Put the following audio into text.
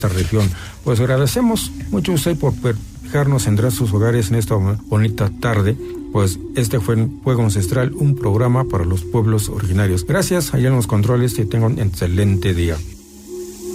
esta región. Pues agradecemos mucho a usted por dejarnos entrar a sus hogares en esta bonita tarde. Pues este fue Fuego Ancestral, un programa para los pueblos originarios. Gracias, allá en los controles, que tengan un excelente día.